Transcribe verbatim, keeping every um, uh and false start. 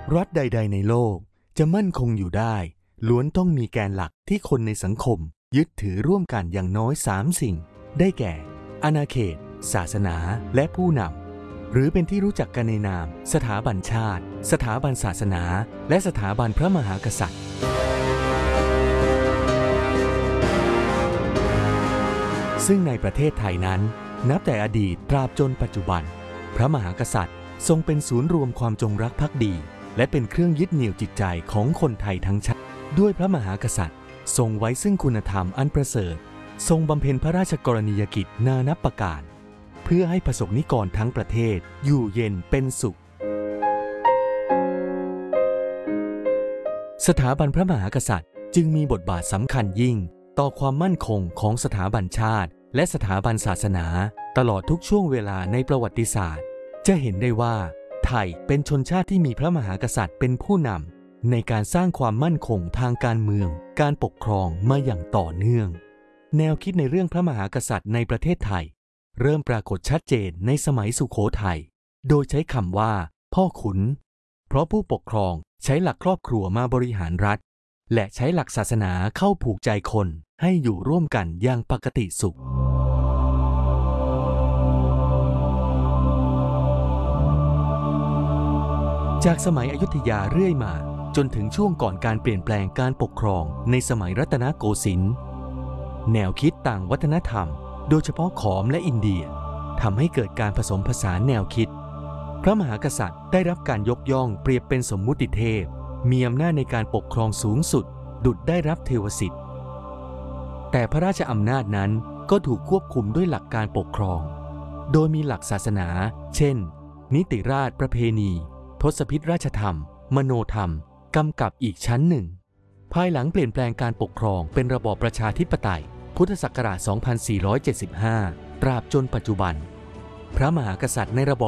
รัฐใดๆในโลกจะมั่นคงอยู่ได้ล้วนต้องมีแกนหลักที่คนในสังคมยึดถือร่วมกันอย่างน้อยสามสิ่งได้แก่อาณาเขตศาสนาและผู้นำหรือเป็นที่รู้จักกันในนามสถาบันชาติสถาบันศาสนาและสถาบันพระมหากษัตริย์ซึ่งในประเทศไทยนั้นนับแต่อดีตตราบจนปัจจุบันพระมหากษัตริย์ทรงเป็นศูนย์รวมความจงรักภักดีและเป็นเครื่องยึดเหนี่ยวจิตใจของคนไทยทั้งชาติด้วยพระมหากษัตริย์ทรงไว้ซึ่งคุณธรรมอันประเสริฐทรงบำเพ็ญพระราชกรณียกิจนานับประการเพื่อให้ประสบนิกรทั้งประเทศอยู่เย็นเป็นสุขสถาบันพระมหากษัตริย์จึงมีบทบาทสำคัญยิ่งต่อความมั่นคงของสถาบันชาติและสถาบันศาสนาตลอดทุกช่วงเวลาในประวัติศาสตร์จะเห็นได้ว่าไทยเป็นชนชาติที่มีพระมหากษัตริย์เป็นผู้นำในการสร้างความมั่นคงทางการเมืองการปกครองมาอย่างต่อเนื่องแนวคิดในเรื่องพระมหากษัตริย์ในประเทศไทยเริ่มปรากฏชัดเจนในสมัยสุโขทัยโดยใช้คำว่าพ่อขุนเพราะผู้ปกครองใช้หลักครอบครัวมาบริหารรัฐและใช้หลักศาสนาเข้าผูกใจคนให้อยู่ร่วมกันอย่างปกติสุขจากสมัยอยุธยาเรื่อยมาจนถึงช่วงก่อนการเปลี่ยนแปลงการปกครองในสมัยรัตนโกสินทร์แนวคิดต่างวัฒนธรรมโดยเฉพาะขอมและอินเดียทำให้เกิดการผสมผสานแนวคิดพระมหากษัตริย์ได้รับการยกย่องเปรียบเป็นสมมุติเทพมีอำนาจในการปกครองสูงสุดดุจได้รับเทวสิทธิ์แต่พระราชอำนาจนั้นก็ถูกควบคุมด้วยหลักการปกครองโดยมีหลักศาสนาเช่นนิติราชประเพณีทศพิธราชธรรมมโนธรรมกำกับอีกชั้นหนึ่งภายหลังเปลี่ยนแปลงการปกครองเป็นระบอบประชาธิปไตยพุทธศักราช สองพันสี่ร้อยเจ็ดสิบห้า ตราบจนปัจจุบันพระมหากษัตริย์ในระบอบ